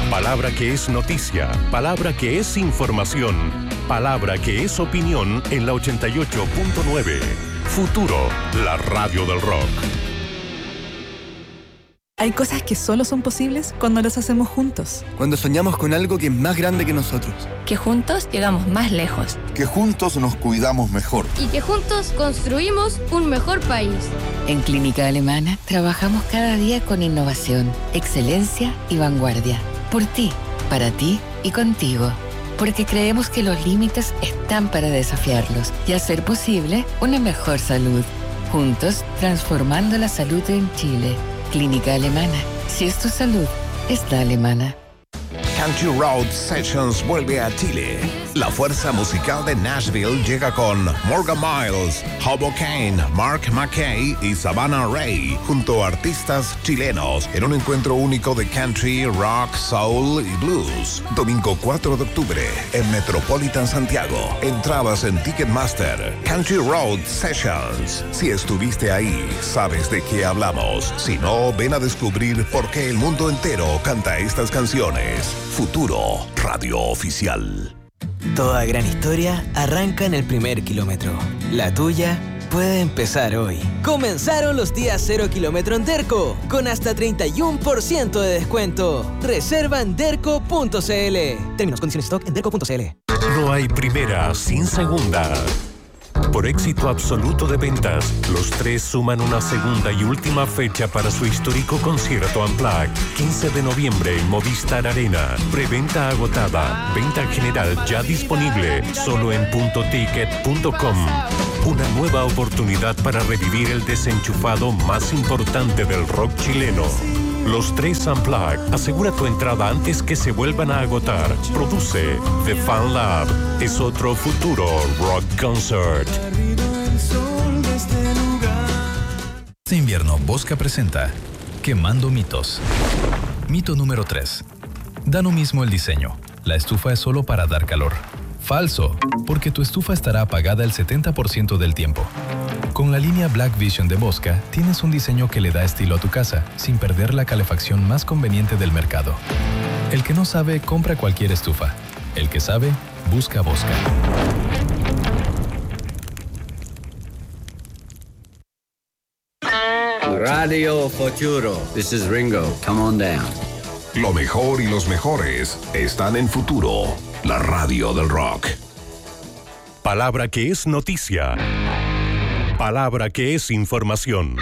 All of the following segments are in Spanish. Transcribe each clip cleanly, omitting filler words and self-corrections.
Palabra que es noticia, palabra que es información, palabra que es opinión en la 88.9. Futuro, la radio del rock. Hay cosas que solo son posibles cuando las hacemos juntos. Cuando soñamos con algo que es más grande que nosotros. Que juntos llegamos más lejos. Que juntos nos cuidamos mejor. Y que juntos construimos un mejor país. En Clínica Alemana trabajamos cada día con innovación, excelencia y vanguardia. Por ti, para ti y contigo. Porque creemos que los límites están para desafiarlos y hacer posible una mejor salud. Juntos, transformando la salud en Chile. Clínica Alemana. Si es tu salud, es la alemana. Country Road Sessions vuelve a Chile. La fuerza musical de Nashville llega con Morgan Miles, Hobo Kane, Mark McKay y Savannah Ray, junto a artistas chilenos, en un encuentro único de country, rock, soul y blues. Domingo 4 de octubre, en Metropolitan Santiago. Entradas en Ticketmaster. Country Road Sessions. Si estuviste ahí, sabes de qué hablamos. Si no, ven a descubrir por qué el mundo entero canta estas canciones. Futuro, radio oficial. Toda gran historia arranca en el primer kilómetro. La tuya puede empezar hoy. Comenzaron los días 0 kilómetro en Derco, con hasta 31% de descuento. Reserva en derco.cl. Términos, condiciones, stock en derco.cl. No hay primera sin segunda. Por éxito absoluto de ventas, los tres suman una segunda y última fecha para su histórico concierto Unplugged. 15 de noviembre en Movistar Arena. Preventa agotada. Venta general ya disponible. Solo en puntoticket.com. Una nueva oportunidad para revivir el desenchufado más importante del rock chileno. Los tres Unplugged. Asegura tu entrada antes que se vuelvan a agotar. Produce The Fan Lab. Es otro futuro rock concert. Este invierno, Bosca presenta Quemando mitos. Mito número 3. Da lo mismo el diseño. La estufa es solo para dar calor. Falso, porque tu estufa estará apagada el 70% del tiempo. Con la línea Black Vision de Bosca, tienes un diseño que le da estilo a tu casa, sin perder la calefacción más conveniente del mercado. El que no sabe, compra cualquier estufa. El que sabe, busca Bosca. Radio Futuro. This is Ringo. Come on down. Lo mejor y los mejores están en Futuro, la radio del rock. Palabra que es noticia. Palabra que es información.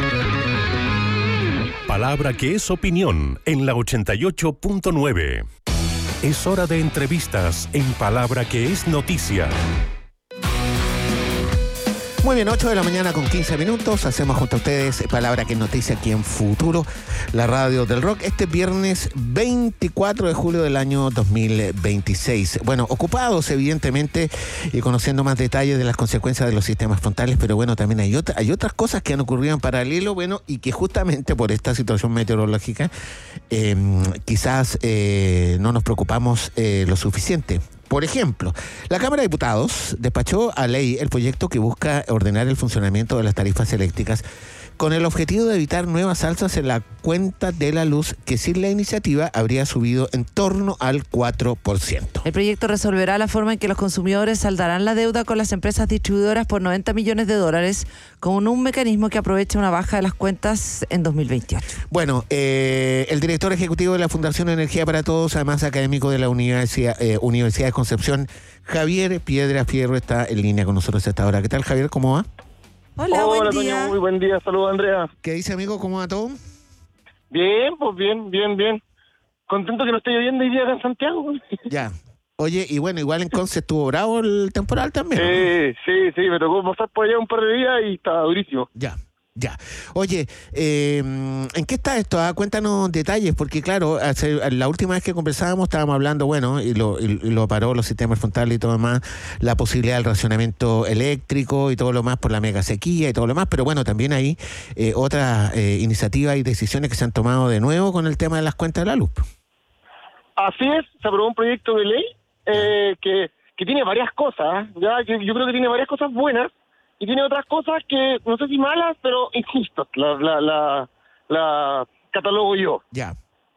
Palabra que es opinión en la 88.9. Es hora de entrevistas en Palabra que es noticia. Muy bien, 8 de la mañana con 15 minutos. Hacemos junto a ustedes Palabra que es noticia aquí en Futuro, la radio del rock. Este viernes 24 de julio del año 2026. Bueno, ocupados evidentemente y conociendo más detalles de las consecuencias de los sistemas frontales, pero bueno, también hay otras cosas que han ocurrido en paralelo, bueno, y que justamente por esta situación meteorológica quizás no nos preocupamos lo suficiente. Por ejemplo, la Cámara de Diputados despachó a ley el proyecto que busca ordenar el funcionamiento de las tarifas eléctricas con el objetivo de evitar nuevas alzas en la cuenta de la luz que sin la iniciativa habría subido en torno al 4%. El proyecto resolverá la forma en que los consumidores saldarán la deuda con las empresas distribuidoras por $90 millones con un mecanismo que aprovecha una baja de las cuentas en 2028. Bueno, el director ejecutivo de la Fundación Energía para Todos, además académico de la Universidad de Concepción, Javier Piedra Fierro, está en línea con nosotros a esta hora. ¿Qué tal, Javier? ¿Cómo va? Hola, buen día. Toño, muy buen día. Saludos, Andrea. ¿Qué dice, amigo? ¿Cómo va todo? Bien, pues bien. Contento que no esté lloviendo hoy día acá en Santiago. Ya. Oye, y bueno, igual en Conce estuvo bravo el temporal también, ¿no? Sí, me tocó pasar por allá un par de días y estaba durísimo. Ya. Oye, ¿en qué está esto? Cuéntanos detalles, porque claro, la última vez que conversábamos estábamos hablando, bueno, y lo paró los sistemas frontales y todo lo demás, la posibilidad del racionamiento eléctrico y todo lo más por la mega sequía y todo lo más, pero bueno, también hay otras iniciativas y decisiones que se han tomado de nuevo con el tema de las cuentas de la luz. Así es, se aprobó un proyecto de ley que tiene varias cosas, ya yo creo que tiene varias cosas buenas, y tiene otras cosas que, no sé si malas, pero injustas, la catalogo yo. Ya.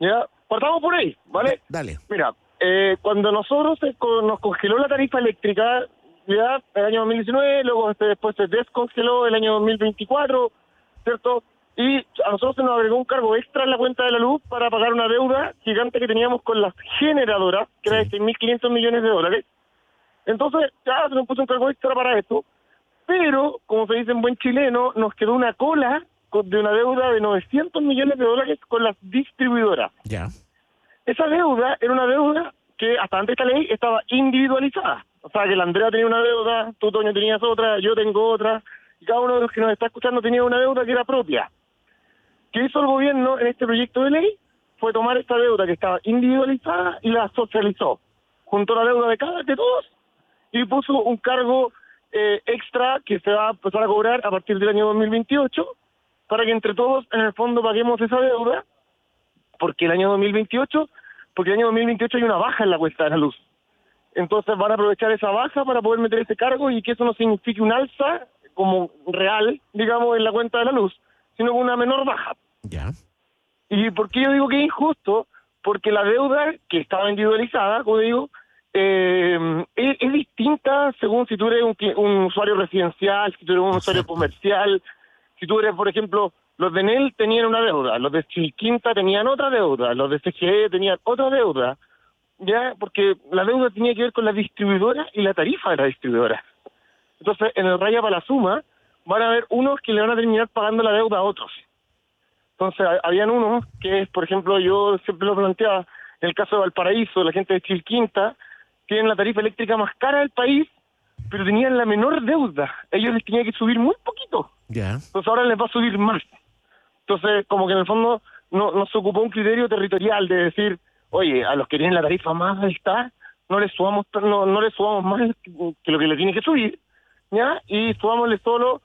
Partamos por ahí, ¿vale? Dale. Mira, cuando nosotros nos congeló la tarifa eléctrica, ya el año 2019, luego después se descongeló el año 2024, ¿cierto? Y a nosotros se nos agregó un cargo extra en la cuenta de la luz para pagar una deuda gigante que teníamos con las generadoras, que era de 6.500 millones de dólares. Entonces, ya se nos puso un cargo extra para esto, pero, como se dice en buen chileno, nos quedó una cola de una deuda de 900 millones de dólares con las distribuidoras. Ya. Esa deuda era una deuda que hasta antes de esta ley estaba individualizada. O sea, que la Andrea tenía una deuda, tú, Toño, tenías otra, yo tengo otra, y cada uno de los que nos está escuchando tenía una deuda que era propia. ¿Qué hizo el gobierno en este proyecto de ley? Fue tomar esta deuda que estaba individualizada y la socializó. Juntó la deuda de todos y puso un cargo extra que se va a empezar a cobrar a partir del año 2028 para que entre todos, en el fondo, paguemos esa deuda, porque el año 2028 hay una baja en la cuesta de la luz. Entonces van a aprovechar esa baja para poder meter ese cargo y que eso no signifique un alza como real, digamos, en la cuenta de la luz, sino con una menor baja. Ya. ¿Y por qué yo digo que es injusto? Porque la deuda que estaba individualizada, como digo, es distinta según si tú eres un usuario residencial, si tú eres un usuario comercial, si tú eres, por ejemplo, los de Enel tenían una deuda, los de Chilquinta tenían otra deuda, los de CGE tenían otra deuda, ya, porque la deuda tenía que ver con la distribuidora y la tarifa de la distribuidora. Entonces, en el raya para la suma, van a haber unos que le van a terminar pagando la deuda a otros. Entonces, habían unos que, por ejemplo, yo siempre lo planteaba, en el caso de Valparaíso, la gente de Chilquinta, tienen la tarifa eléctrica más cara del país, pero tenían la menor deuda. Ellos les tenían que subir muy poquito. Ya. Entonces ahora les va a subir más. Entonces, como que en el fondo no se ocupó un criterio territorial de decir, oye, a los que tienen la tarifa más alta, no les subamos más que lo que le tiene que subir, ¿ya? Y subámosle solo,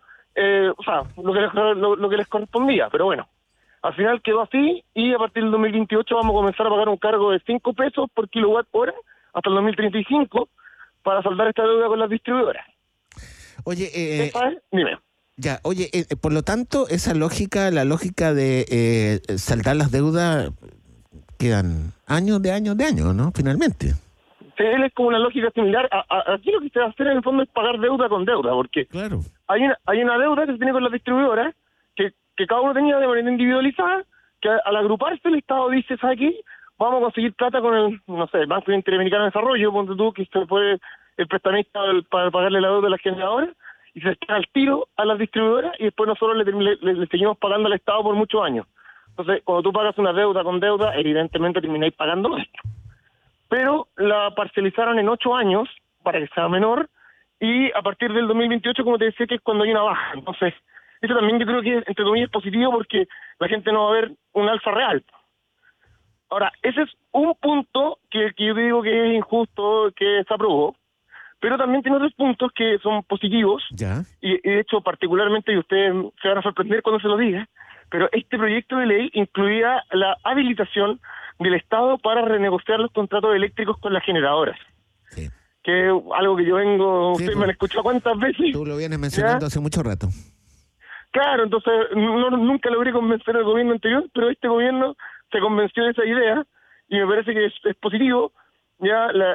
lo que les correspondía. Pero bueno, al final quedó así y a partir del 2028 vamos a comenzar a pagar un cargo de 5 pesos por kilowatt hora hasta el 2035 para saldar esta deuda con las distribuidoras. Oye, dime. Ya, oye, por lo tanto, esa lógica, la lógica de saldar las deudas, quedan años, ¿no? Finalmente. Sí, él es como una lógica similar. Aquí lo que se va a hacer en el fondo es pagar deuda con deuda, porque claro, hay una deuda que se tiene con las distribuidoras, que cada uno tenía de manera individualizada, que al agruparse el Estado dice, ¿sabes qué? Vamos a conseguir plata con el Banco Interamericano de Desarrollo, ponte tú, que se fue el prestamista para pagarle la deuda a las generadoras, y se está al tiro a las distribuidoras, y después nosotros le seguimos pagando al Estado por muchos años. Entonces, cuando tú pagas una deuda con deuda, evidentemente termináis pagando esto. Pero la parcelizaron en 8 años, para que sea menor, y a partir del 2028, como te decía, que es cuando hay una baja. Entonces, eso también yo creo que, entre comillas, es positivo, porque la gente no va a ver un alza real. Ahora, ese es un punto que yo digo que es injusto, que se aprobó, pero también tiene otros puntos que son positivos, ya. Y de hecho, particularmente, y ustedes se van a sorprender cuando se lo diga, pero este proyecto de ley incluía la habilitación del Estado para renegociar los contratos eléctricos con las generadoras. Sí. Que es algo que yo vengo, ustedes me han escuchado cuántas veces. Tú lo vienes mencionando hace mucho rato. Claro, entonces nunca logré convencer al gobierno anterior, pero este gobierno se convenció de esa idea y me parece que es positivo. Ya la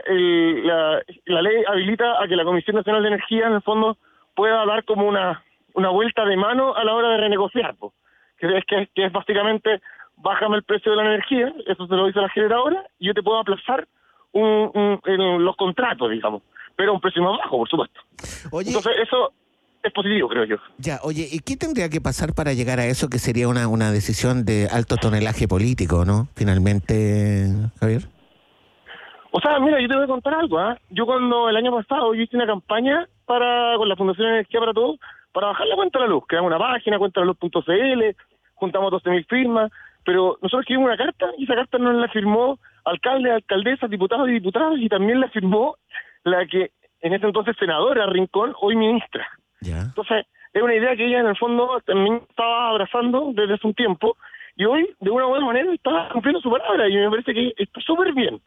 ley habilita a que la Comisión Nacional de Energía, en el fondo, pueda dar como una vuelta de mano a la hora de renegociar, que es básicamente, bájame el precio de la energía, eso se lo dice la generadora, y yo te puedo aplazar los contratos, digamos, pero a un precio más bajo, por supuesto. Oye, entonces eso es positivo, creo yo. Ya, oye, ¿y qué tendría que pasar para llegar a eso, que sería una decisión de alto tonelaje político, ¿no? Finalmente, Javier. O sea, mira, yo te voy a contar algo, ¿ah? Yo cuando el año pasado yo hice una campaña con la Fundación Energía para Todos, para bajar la cuenta de la luz, creamos una página, cuentalaluz.cl, juntamos 12.000 firmas, pero nosotros escribimos una carta y esa carta nos la firmó alcaldes, alcaldesas, diputados y diputadas, y también la firmó la que en ese entonces senadora Rincón, hoy ministra. Ya. Entonces, es una idea que ella en el fondo también estaba abrazando desde hace un tiempo, y hoy, de una buena manera, está cumpliendo su palabra, y me parece que está súper bien.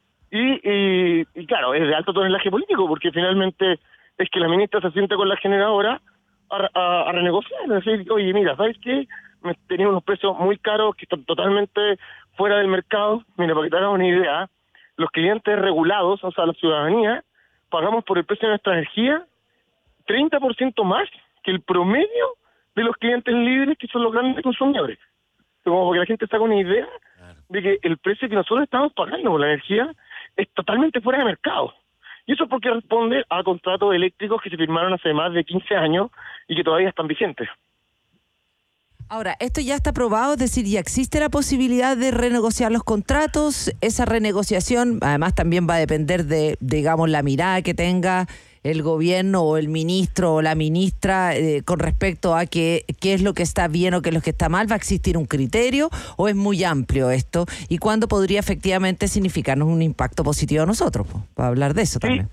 Y claro, es de alto tonelaje político, porque finalmente es que la ministra se siente con la generadora a renegociar, es decir, oye, mira, ¿sabes qué? Tenía unos precios muy caros que están totalmente fuera del mercado. Mira, para que te hagas una idea, los clientes regulados, o sea, la ciudadanía, pagamos por el precio de nuestra energía 30% más que el promedio de los clientes libres, que son los grandes consumidores. Como para que la gente se haga una idea de que el precio que nosotros estamos pagando por la energía es totalmente fuera de mercado. Y eso es porque responde a contratos eléctricos que se firmaron hace más de 15 años y que todavía están vigentes. Ahora, esto ya está aprobado, es decir, ya existe la posibilidad de renegociar los contratos. Esa renegociación, además, también va a depender de, digamos, la mirada que tenga el gobierno o el ministro o la ministra con respecto a qué es lo que está bien o qué es lo que está mal. ¿Va a existir un criterio o es muy amplio esto? ¿Y cuándo podría efectivamente significarnos un impacto positivo a nosotros? Para hablar de eso también.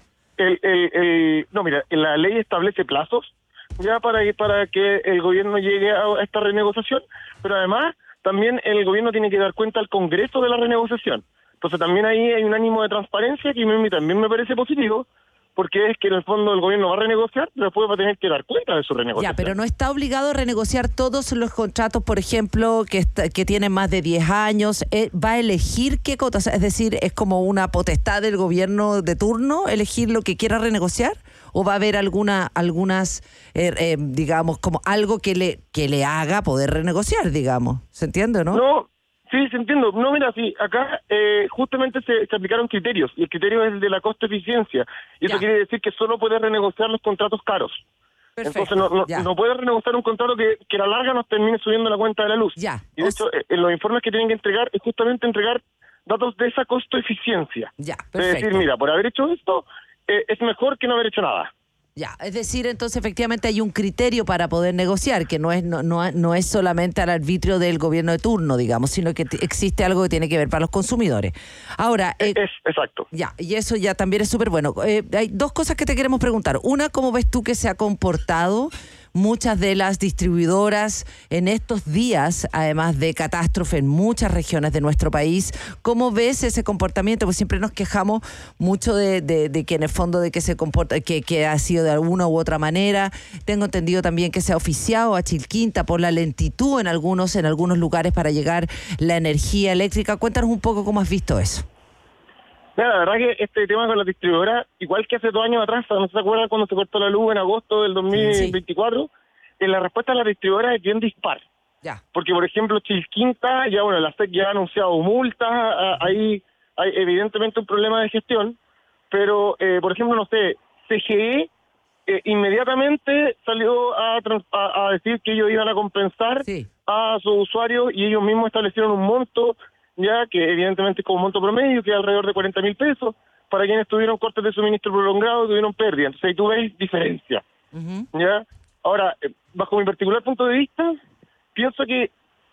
No, mira, la ley establece plazos ya para que el gobierno llegue a esta renegociación, pero además también el gobierno tiene que dar cuenta al Congreso de la renegociación. Entonces también ahí hay un ánimo de transparencia que también me parece positivo, porque es que en el fondo el gobierno va a renegociar, pero después va a tener que dar cuenta de su renegociación. Ya, pero no está obligado a renegociar todos los contratos, por ejemplo, que tienen más de 10 años. ¿Va a elegir qué cosas? Es decir, ¿es como una potestad del gobierno de turno elegir lo que quiera renegociar? ¿O va a haber algunas, digamos, como algo que le haga poder renegociar, digamos? ¿Se entiende, no? No, sí, se entiende. No, mira, sí, acá justamente se aplicaron criterios, y el criterio es el de la costo-eficiencia. Y eso quiere decir que solo puede renegociar los contratos caros. Perfecto, entonces no puede renegociar un contrato que a la larga nos termine subiendo la cuenta de la luz. Ya. Y de hecho, en los informes que tienen que entregar es justamente entregar datos de esa costo-eficiencia. Ya, perfecto. Es decir, mira, por haber hecho esto, es mejor que no haber hecho nada. Ya, es decir, entonces efectivamente hay un criterio para poder negociar, que no es solamente al arbitrio del gobierno de turno, digamos, sino que existe algo que tiene que ver para los consumidores. Ahora, exacto. Ya, y eso ya también es súper bueno. Hay dos cosas que te queremos preguntar. Una, ¿cómo ves tú que se ha comportado muchas de las distribuidoras en estos días, además de catástrofe en muchas regiones de nuestro país? ¿Cómo ves ese comportamiento? Pues siempre nos quejamos mucho de que en el fondo de que se comporta, que ha sido de alguna u otra manera. Tengo entendido también que se ha oficiado a Chilquinta por la lentitud en algunos lugares para llegar la energía eléctrica. Cuéntanos un poco cómo has visto eso. Mira, la verdad que este tema con la distribuidora, igual que hace 2 años atrás, ¿no se acuerdan cuando se cortó la luz en agosto del 2024? Sí. La respuesta de la distribuidora es bien dispar. Ya. Porque, por ejemplo, Chilquinta, la SEC ya ha anunciado multas, hay evidentemente un problema de gestión, pero, por ejemplo, no sé, CGE inmediatamente salió a decir que ellos iban a compensar a sus usuarios y ellos mismos establecieron un monto, ya que evidentemente es como monto promedio, que es alrededor de 40.000 pesos, para quienes tuvieron cortes de suministro prolongado y tuvieron pérdida. Entonces ahí tú ves diferencia. ¿Ya? Ahora, bajo mi particular punto de vista, pienso que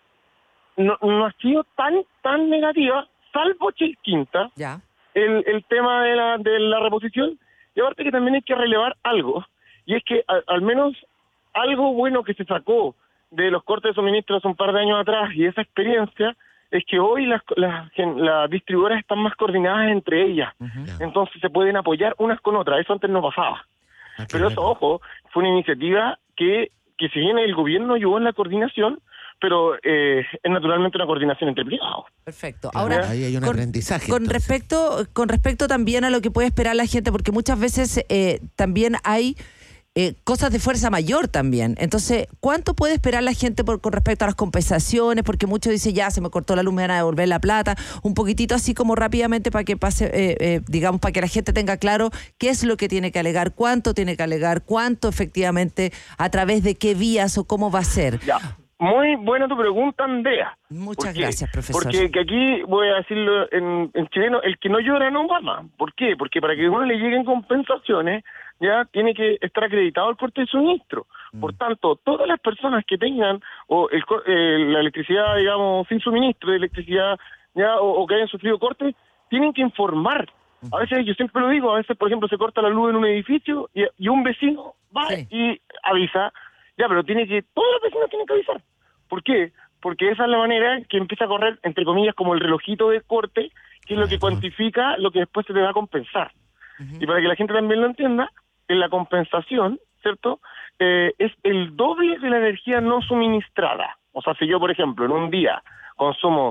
no ha sido tan negativa, salvo Chilquinta, el tema de la reposición. Y aparte que también hay que relevar algo, y es que al menos algo bueno que se sacó de los cortes de suministro hace un par de años atrás y esa experiencia, es que hoy las distribuidoras están más coordinadas entre ellas. Entonces se pueden apoyar unas con otras. Eso antes no pasaba. Pero eso, ojo, fue una iniciativa que si bien el gobierno ayudó en la coordinación, pero es naturalmente una coordinación entre privados. Perfecto. Ahora, ahí hay un aprendizaje. Con respecto también a lo que puede esperar la gente, porque muchas veces también hay cosas de fuerza mayor también. Entonces, ¿cuánto puede esperar la gente con respecto a las compensaciones? Porque muchos dicen, ya, se me cortó la luz, me van a devolver la plata. Un poquitito así como rápidamente para que pase, digamos, para que la gente tenga claro qué es lo que tiene que alegar, cuánto tiene que alegar, cuánto efectivamente, a través de qué vías o cómo va a ser. Ya. Muy buena tu pregunta, Andrea. Muchas gracias, profesor. Porque que aquí, voy a decirlo en chileno, el que no llora no mama. ¿Por qué? Porque para que uno le lleguen compensaciones, ya tiene que estar acreditado el corte de suministro. Por tanto, todas las personas que tengan la electricidad, digamos, sin suministro de electricidad, ya o que hayan sufrido cortes, tienen que informar. A veces, yo siempre lo digo, a veces, por ejemplo, se corta la luz en un edificio y un vecino va y avisa, ya, pero todos los vecinos tienen que avisar. ¿Por qué? Porque esa es la manera que empieza a correr, entre comillas, como el relojito de corte, que es lo que cuantifica lo que después se te va a compensar. Y para que la gente también lo entienda, en la compensación, ¿cierto?, es el doble de la energía no suministrada. O sea, si yo, por ejemplo, en un día consumo,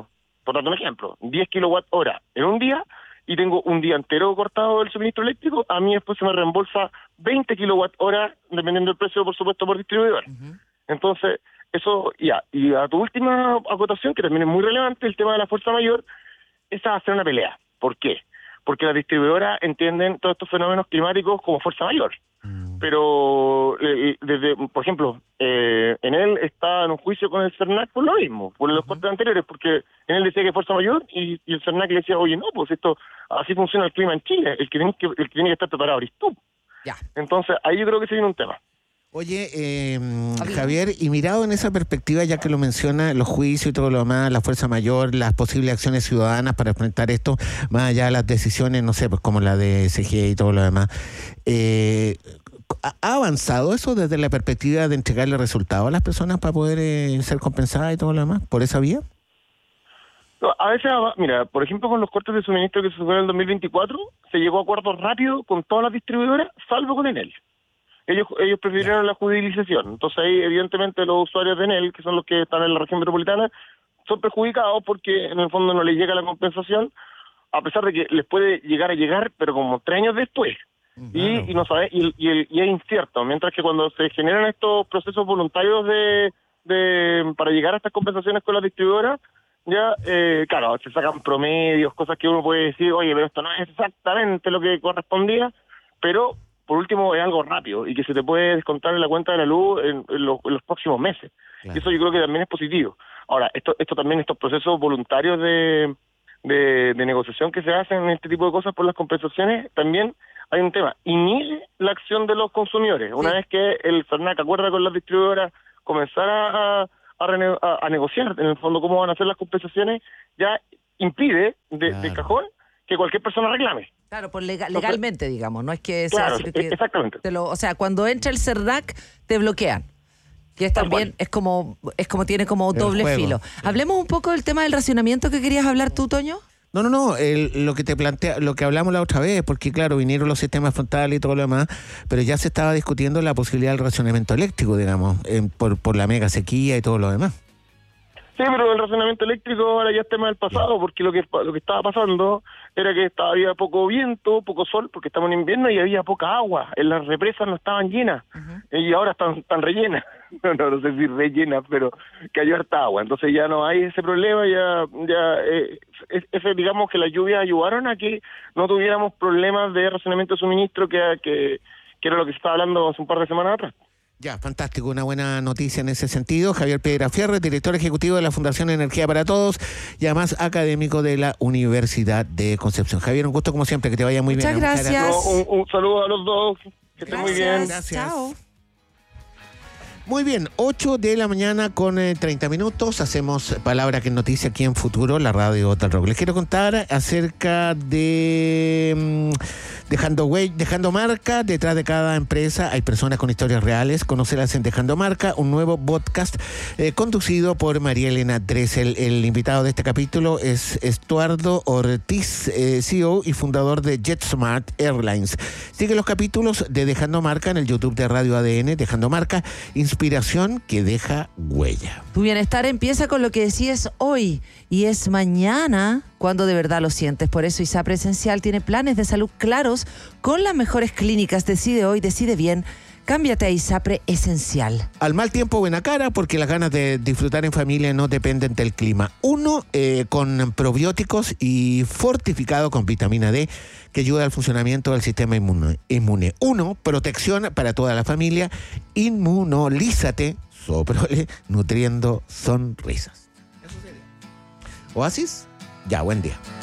por darte un ejemplo, 10 kilowatt-hora en un día y tengo un día entero cortado del suministro eléctrico, a mí después se me reembolsa 20 kilowatt-hora, dependiendo del precio, por supuesto, por distribuidor. Entonces, eso ya. Y a tu última acotación, que también es muy relevante, el tema de la fuerza mayor, esa va a ser una pelea. ¿Por qué? Porque las distribuidoras entienden todos estos fenómenos climáticos como fuerza mayor. Pero, por ejemplo, Enel está en un juicio con el CERNAC por lo mismo, por los cortes anteriores, porque Enel decía que fuerza mayor y el CERNAC le decía, oye, no, pues esto, así funciona el clima en Chile, el que tiene que estar preparado eres tú. Ya. Entonces, ahí yo creo que se viene un tema. Oye, Javier, y mirado en esa perspectiva, ya que lo menciona, los juicios y todo lo demás, la fuerza mayor, las posibles acciones ciudadanas para enfrentar esto, más allá de las decisiones, no sé, pues como la de CGE y todo lo demás, ¿ha avanzado eso desde la perspectiva de entregarle resultados a las personas para poder ser compensadas y todo lo demás por esa vía? No, a veces, mira, por ejemplo, con los cortes de suministro que se fueron en el 2024, se llegó a acuerdos rápidos con todas las distribuidoras, salvo con Enel. Ellos prefirieron la judicialización. Entonces ahí, evidentemente, los usuarios de Enel, que son los que están en la región metropolitana, son perjudicados porque en el fondo no les llega la compensación, a pesar de que les puede llegar, pero como 3 años después. Y no sabe, y es incierto. Mientras que cuando se generan estos procesos voluntarios para llegar a estas compensaciones con las distribuidoras, ya, claro, se sacan promedios, cosas que uno puede decir, oye, pero esto no es exactamente lo que correspondía, pero por último es algo rápido y que se te puede descontar en la cuenta de la luz en los próximos meses. Claro. Y eso yo creo que también es positivo. Ahora, esto también, estos procesos voluntarios de negociación que se hacen en este tipo de cosas por las compensaciones, también hay un tema. Inhibe la acción de los consumidores. Una vez que el CERNAC acuerda con las distribuidoras comenzar a negociar, en el fondo, cómo van a hacer las compensaciones, ya impide de cajón que cualquier persona reclame. Claro, por legalmente, digamos, no es que sea... Claro, exactamente. O sea, cuando entra el CERNAC, te bloquean. Que es también, es como tiene como doble filo. Hablemos un poco del tema del racionamiento que querías hablar tú, Toño. No, lo que te plantea, lo que hablamos la otra vez, porque claro, vinieron los sistemas frontales y todo lo demás, pero ya se estaba discutiendo la posibilidad del racionamiento eléctrico, digamos, por la mega sequía y todo lo demás. Sí, pero el racionamiento eléctrico ahora ya es tema del pasado, porque lo que estaba pasando era que había poco viento, poco sol, porque estamos en invierno y había poca agua. En las represas no estaban llenas, y ahora están rellenas. No sé si rellenas, pero que hay harta agua. Entonces ya no hay ese problema, digamos que las lluvias ayudaron a que no tuviéramos problemas de racionamiento de suministro, que era lo que se estaba hablando hace un par de semanas atrás. Ya, fantástico, una buena noticia en ese sentido. Javier Piedrafierre, director ejecutivo de la Fundación Energía para Todos y además académico de la Universidad de Concepción. Javier, un gusto como siempre, que te vaya muy bien. Muchas gracias. Un saludo a los dos, que estén muy bien. Gracias. Chao. Muy bien, 8 de la mañana con 30 minutos. Hacemos Palabra que es Noticia aquí en Futuro, la radio del rock. Les quiero contar acerca de Dejando Marca. Detrás de cada empresa hay personas con historias reales. Conocerlas en Dejando Marca, un nuevo podcast conducido por María Elena Dressel. El invitado de este capítulo es Estuardo Ortiz, CEO y fundador de JetSmart Airlines. Sigue los capítulos de Dejando Marca en el YouTube de Radio ADN. Dejando Marca, inspiración que deja huella. Tu bienestar empieza con lo que decides hoy y es mañana cuando de verdad lo sientes. Por eso ISAPRE Esencial tiene planes de salud claros con las mejores clínicas. Decide hoy, decide bien. Cámbiate a ISAPRE Esencial. Al mal tiempo, buena cara, porque las ganas de disfrutar en familia no dependen del clima. Uno, con probióticos y fortificado con vitamina D, que ayuda al funcionamiento del sistema inmune. Uno, protección para toda la familia. Inmunolízate, Soprole, nutriendo sonrisas. Eso sería. Oasis, ya, buen día.